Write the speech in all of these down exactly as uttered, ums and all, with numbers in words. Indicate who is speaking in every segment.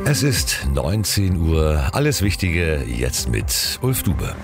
Speaker 1: Es ist neunzehn Uhr. Alles Wichtige jetzt mit Ulf Dube.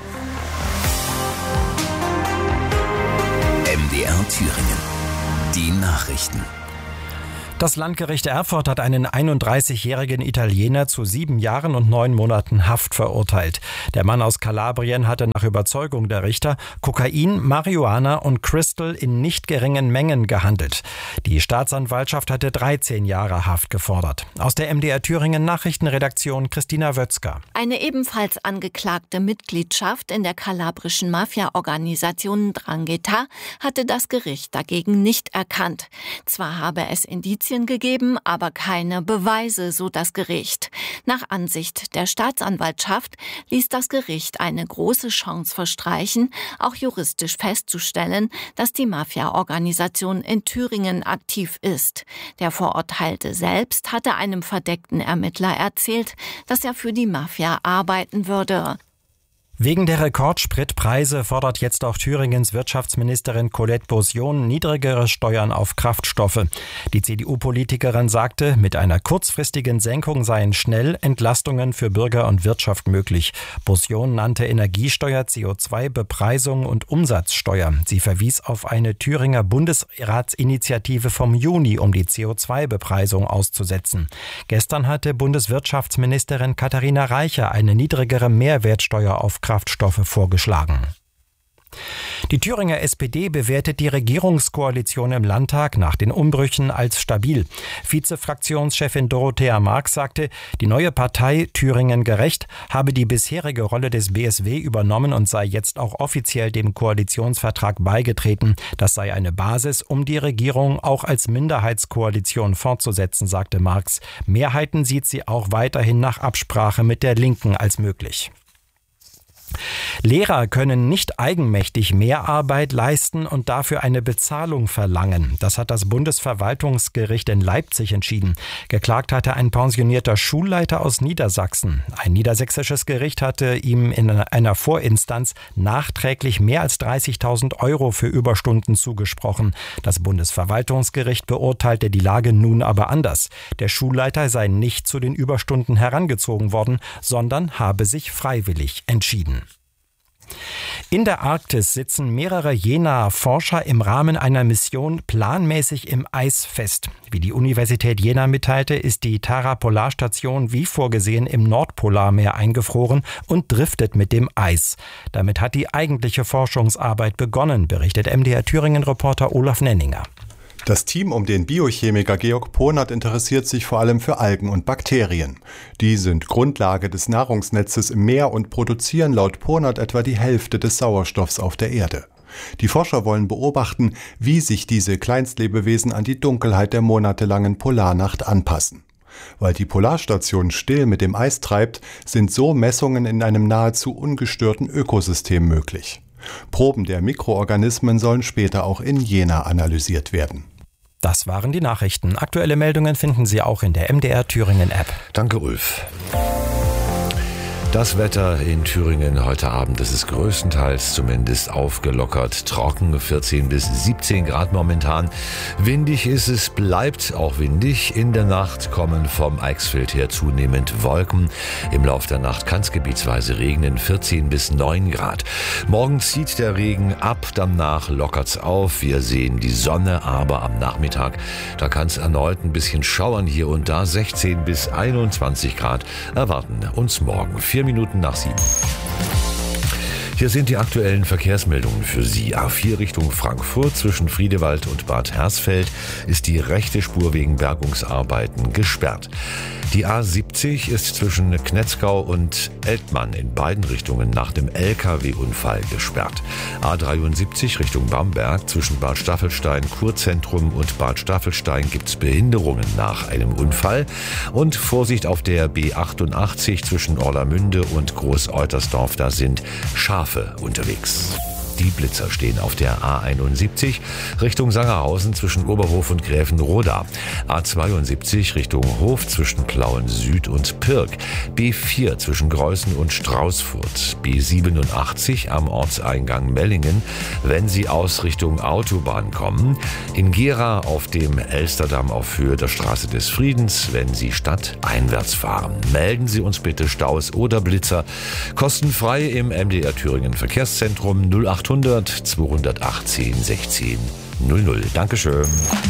Speaker 2: M D R Thüringen. Die Nachrichten.
Speaker 3: Das Landgericht Erfurt hat einen einunddreißigjährigen Italiener zu sieben Jahren und neun Monaten Haft verurteilt. Der Mann aus Kalabrien hatte nach Überzeugung der Richter Kokain, Marihuana und Crystal in nicht geringen Mengen gehandelt. Die Staatsanwaltschaft hatte dreizehn Jahre Haft gefordert. Aus der M D R Thüringen Nachrichtenredaktion Christina Wötzger.
Speaker 4: Eine ebenfalls angeklagte Mitgliedschaft in der kalabrischen Mafia-Organisation Ndrangheta hatte das Gericht dagegen nicht erkannt. Zwar habe es Indizien gegeben, aber keine Beweise, so das Gericht. Nach Ansicht der Staatsanwaltschaft ließ das Gericht eine große Chance verstreichen, auch juristisch festzustellen, dass die Mafia-Organisation in Thüringen aktiv ist. Der Verurteilte selbst hatte einem verdeckten Ermittler erzählt, dass er für die Mafia arbeiten würde.
Speaker 3: Wegen der Rekordspritpreise fordert jetzt auch Thüringens Wirtschaftsministerin Colette Beausion niedrigere Steuern auf Kraftstoffe. Die C D U-Politikerin sagte, mit einer kurzfristigen Senkung seien schnell Entlastungen für Bürger und Wirtschaft möglich. Beausion nannte Energiesteuer, C O zwei Bepreisung und Umsatzsteuer. Sie verwies auf eine Thüringer Bundesratsinitiative vom Juni, um die C O zwei Bepreisung auszusetzen. Gestern hatte Bundeswirtschaftsministerin Katharina Reiche eine niedrigere Mehrwertsteuer auf Kraftstoffe vorgeschlagen. Die Thüringer S P D bewertet die Regierungskoalition im Landtag nach den Umbrüchen als stabil. Vizefraktionschefin Dorothea Marx sagte, die neue Partei Thüringen gerecht habe die bisherige Rolle des B S W übernommen und sei jetzt auch offiziell dem Koalitionsvertrag beigetreten. Das sei eine Basis, um die Regierung auch als Minderheitskoalition fortzusetzen, sagte Marx. Mehrheiten sieht sie auch weiterhin nach Absprache mit der Linken als möglich. Lehrer können nicht eigenmächtig mehr Arbeit leisten und dafür eine Bezahlung verlangen. Das hat das Bundesverwaltungsgericht in Leipzig entschieden. Geklagt hatte ein pensionierter Schulleiter aus Niedersachsen. Ein niedersächsisches Gericht hatte ihm in einer Vorinstanz nachträglich mehr als dreißigtausend Euro für Überstunden zugesprochen. Das Bundesverwaltungsgericht beurteilte die Lage nun aber anders. Der Schulleiter sei nicht zu den Überstunden herangezogen worden, sondern habe sich freiwillig entschieden. In der Arktis sitzen mehrere Jenaer Forscher im Rahmen einer Mission planmäßig im Eis fest. Wie die Universität Jena mitteilte, ist die Tara-Polarstation wie vorgesehen im Nordpolarmeer eingefroren und driftet mit dem Eis. Damit hat die eigentliche Forschungsarbeit begonnen, berichtet M D R Thüringen-Reporter Olaf Nenninger.
Speaker 5: Das Team um den Biochemiker Georg Ponert interessiert sich vor allem für Algen und Bakterien. Die sind Grundlage des Nahrungsnetzes im Meer und produzieren laut Ponert etwa die Hälfte des Sauerstoffs auf der Erde. Die Forscher wollen beobachten, wie sich diese Kleinstlebewesen an die Dunkelheit der monatelangen Polarnacht anpassen. Weil die Polarstation still mit dem Eis treibt, sind so Messungen in einem nahezu ungestörten Ökosystem möglich. Proben der Mikroorganismen sollen später auch in Jena analysiert werden.
Speaker 3: Das waren die Nachrichten. Aktuelle Meldungen finden Sie auch in der M D R Thüringen App.
Speaker 1: Danke, Ulf. Das Wetter in Thüringen heute Abend, das ist größtenteils zumindest aufgelockert, trocken, vierzehn bis siebzehn Grad momentan. Windig ist es, bleibt auch windig. In der Nacht kommen vom Eichsfeld her zunehmend Wolken. Im Lauf der Nacht kann es gebietsweise regnen, vierzehn bis neun Grad. Morgen zieht der Regen ab, danach lockert's auf. Wir sehen die Sonne, aber am Nachmittag, da kann es erneut ein bisschen schauern hier und da. sechzehn bis einundzwanzig Grad erwarten uns morgen. Vier Minuten nach sieben. Hier sind die aktuellen Verkehrsmeldungen für Sie. A vier Richtung Frankfurt zwischen Friedewald und Bad Hersfeld ist die rechte Spur wegen Bergungsarbeiten gesperrt. Die A siebzig ist zwischen Knetzgau und Eltmann in beiden Richtungen nach dem L K W-Unfall gesperrt. A dreiundsiebzig Richtung Bamberg zwischen Bad Staffelstein, Kurzentrum und Bad Staffelstein gibt es Behinderungen nach einem Unfall. Und Vorsicht auf der B achtundachtzig zwischen Orlamünde und Groß-Eutersdorf, da sind Schafe unterwegs. Die Blitzer stehen auf der A einundsiebzig Richtung Sangerhausen zwischen Oberhof und Gräfenroda. A zweiundsiebzig Richtung Hof zwischen Plauen Süd und Pirk. B vier zwischen Greußen und Straußfurt. B siebenundachtzig am Ortseingang Mellingen, wenn Sie aus Richtung Autobahn kommen. In Gera auf dem Elsterdamm auf Höhe der Straße des Friedens, wenn Sie stadteinwärts fahren. Melden Sie uns bitte Staus oder Blitzer kostenfrei im M D R Thüringen Verkehrszentrum null achthundert zweihundertachtzehn sechzehn null null. Dankeschön.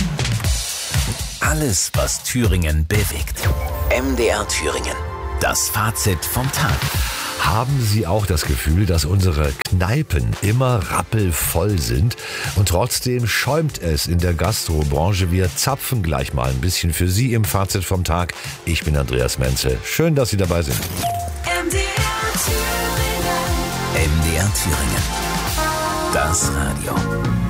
Speaker 2: Alles, was Thüringen bewegt. M D R Thüringen. Das Fazit vom Tag.
Speaker 1: Haben Sie auch das Gefühl, dass unsere Kneipen immer rappelvoll sind und trotzdem schäumt es in der Gastrobranche? Wir zapfen gleich mal ein bisschen für Sie im Fazit vom Tag. Ich bin Andreas Menzel. Schön, dass Sie dabei sind.
Speaker 2: M D R Thüringen. M D R Thüringen. Das Radio.